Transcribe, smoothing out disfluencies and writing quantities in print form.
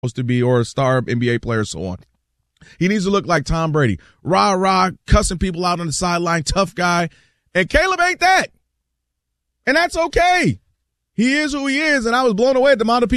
supposed to be, or a star NBA player, so on. He needs to look like Tom Brady. Rah, cussing people out on the sideline, tough guy. And Caleb ain't that. And that's okay. He is who he is, and I was blown away at the amount of people